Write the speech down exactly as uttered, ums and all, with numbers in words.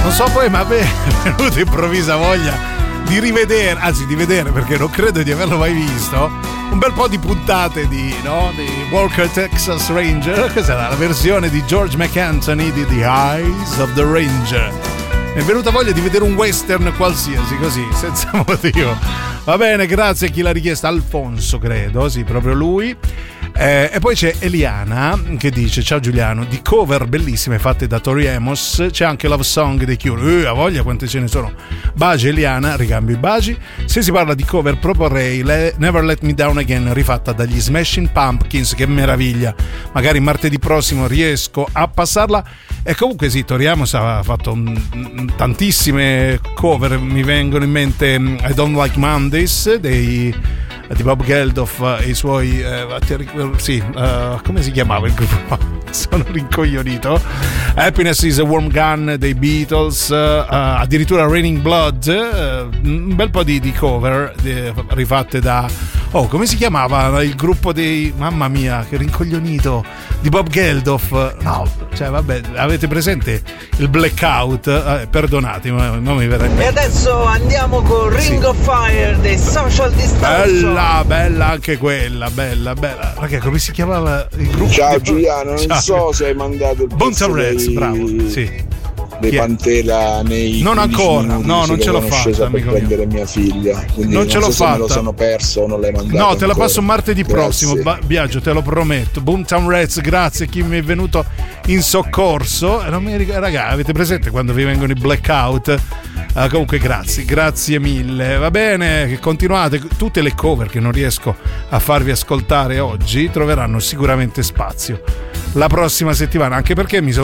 Non so poi, ma a me è venuta improvvisa voglia di rivedere, anzi di vedere, perché non credo di averlo mai visto, un bel po' di puntate di, no, di Walker Texas Ranger. Questa era la versione di George McAnthony di The Eyes of the Ranger. Mi è venuta voglia di vedere un western qualsiasi, così, senza motivo. Va bene, grazie a chi l'ha richiesta, Alfonso credo, sì, proprio lui. Eh, e poi c'è Eliana che dice: ciao Giuliano, di cover bellissime fatte da Tori Amos, c'è anche Love Song dei Cure. Eh, a voglia, quante ce ne sono. Baci Eliana, ricambio i baci. Se si parla di cover proporrei le Never Let Me Down Again, rifatta dagli Smashing Pumpkins, che meraviglia. Magari martedì prossimo riesco a passarla. E comunque sì, Tori Amos ha fatto m- tantissime cover, mi vengono in mente I Don't Like Mondays dei di Bob Geldof e i suoi eh, sì, uh, come si chiamava il gruppo? Sono rincoglionito. Happiness is a Warm Gun dei Beatles, uh, addirittura Raining Blood, uh, un bel po' di, di cover di, rifatte da, oh, come si chiamava il gruppo dei, mamma mia che rincoglionito, di Bob Geldof. No, cioè vabbè, avete presente il Blackout? Eh, perdonatemi, non mi verrà in mente. E adesso andiamo con Ring sì. of Fire dei Social Distortion. Bella, bella anche quella, bella, bella. Raga, come si chiamava il gruppo? Ciao Giuliano, non Ciao. so se hai mandato il Bunta pezzo Reds, dei, bravo, sì. dei Pantera nei non ancora, no, non ce l'ho fatta, per prendere mia figlia, quindi non, non ce l'ho so se fatta. me lo sono perso o non l'hai mandato. No, te la ancora. passo martedì Grazie. prossimo, ba- Biagio, te lo prometto. Boomtown Reds, grazie a chi mi è venuto in soccorso. Non mi ricordo, raga, avete presente quando vi vengono i blackout? Uh, comunque grazie, grazie mille. Va bene, che continuate. Tutte le cover che non riesco a farvi ascoltare oggi troveranno sicuramente spazio la prossima settimana, anche perché mi sono